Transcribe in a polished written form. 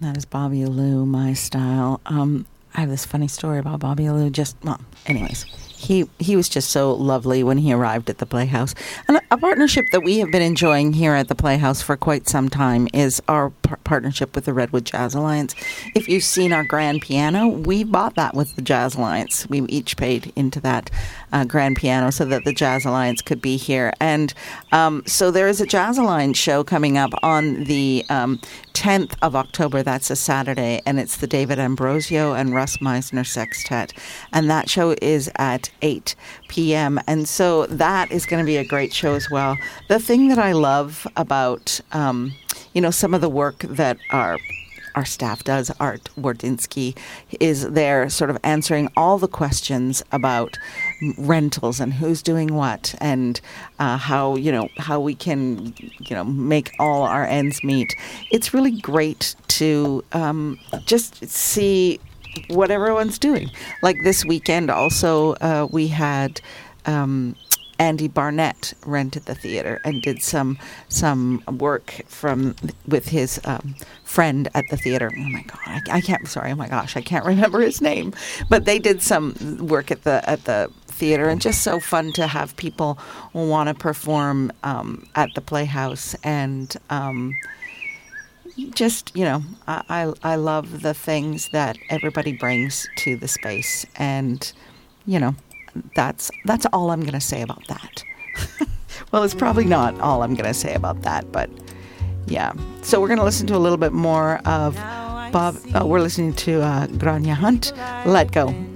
That is Bobby Lou, My Style. I have this funny story about Bobby Lou. Anyways, he was just so lovely when he arrived at the Playhouse. And a partnership that we have been enjoying here at the Playhouse for quite some time is our partnership with the Redwood Jazz Alliance. If you've seen our grand piano, we bought that with the Jazz Alliance. We each paid into that grand piano so that the Jazz Alliance could be here. And so there is a Jazz Alliance show coming up on the 10th of October. That's a Saturday, and it's the David Ambrosio and Russ Meisner Sextet. And that show is at 8 p.m. And so that is going to be a great show as well. The thing that I love about, some of the work that our staff does, Art Wardinsky, is there sort of answering all the questions about rentals and who's doing what and how we can, make all our ends meet. It's really great to just see what everyone's doing. Like this weekend also, we had Andy Barnett rented the theater and did some work with his friend at the theater. Oh my God, I can't remember his name. But they did some work at the theater, and just so fun to have people want to perform at the Playhouse. And I love the things that everybody brings to the space, and that's all I'm going to say about that. Well, it's probably not all I'm going to say about that, but yeah. So we're going to listen to a little bit more of Bob. We're listening to Grania Hunt, Let Go.